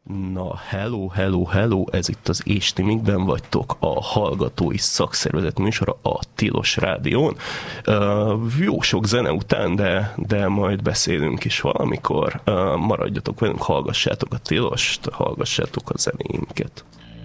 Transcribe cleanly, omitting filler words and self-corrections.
Na, hello, ez itt az És ti mikben vagytok, a hallgatói szakszervezet műsora a Tilos Rádión. Jó sok zene után, de majd beszélünk is valamikor. Maradjatok velünk, hallgassátok a Tilost, hallgassátok a zenéinket.